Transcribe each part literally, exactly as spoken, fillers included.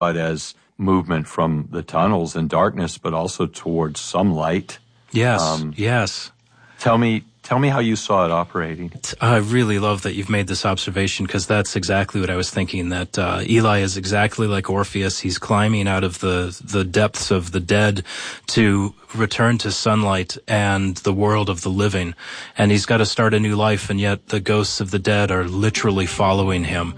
but as movement from the tunnels and darkness, but also towards some light. Yes, um, yes. Tell me, tell me how you saw it operating. I really love that you've made this observation, because that's exactly what I was thinking, that uh, Eli is exactly like Orpheus. He's climbing out of the, the depths of the dead to return to sunlight and the world of the living. And he's got to start a new life, and yet the ghosts of the dead are literally following him.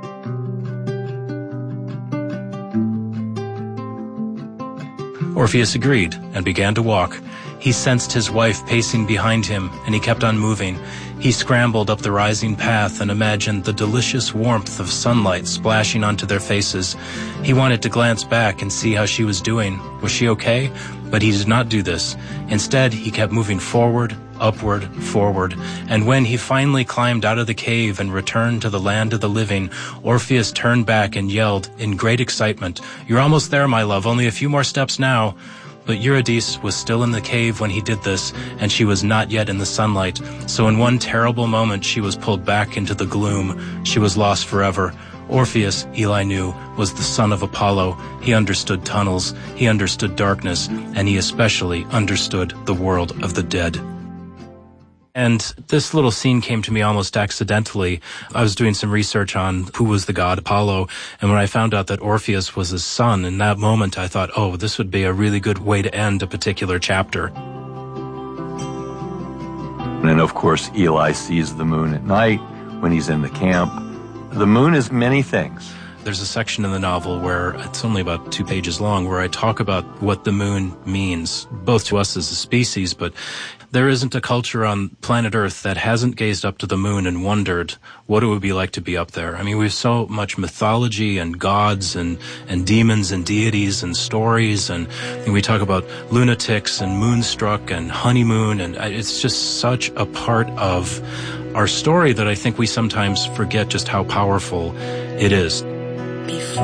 Orpheus agreed and began to walk. He sensed his wife pacing behind him, and he kept on moving. He scrambled up the rising path and imagined the delicious warmth of sunlight splashing onto their faces. He wanted to glance back and see how she was doing. Was she okay? But he did not do this. Instead, he kept moving forward, upward, forward, and when he finally climbed out of the cave and returned to the land of the living, Orpheus turned back and yelled in great excitement, "You're almost there, my love, only a few more steps now." But Eurydice was still in the cave when he did this, and she was not yet in the sunlight, so in one terrible moment she was pulled back into the gloom. She was lost forever. Orpheus, Eli knew, was the son of Apollo. He understood tunnels, he understood darkness, and he especially understood the world of the dead. And this little scene came to me almost accidentally. I was doing some research on who was the god Apollo, and when I found out that Orpheus was his son, in that moment I thought, oh, this would be a really good way to end a particular chapter. And of course, Eli sees the moon at night when he's in the camp. The moon is many things. There's a section in the novel where it's only about two pages long where I talk about what the moon means, both to us as a species, but there isn't a culture on planet Earth that hasn't gazed up to the moon and wondered what it would be like to be up there. I mean, we have so much mythology and gods and, and demons and deities and stories, and, and we talk about lunatics and moonstruck and honeymoon, and it's just such a part of our story that I think we sometimes forget just how powerful it is. Before